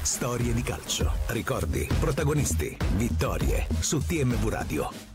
Storie di calcio, ricordi, protagonisti, vittorie su TMV Radio.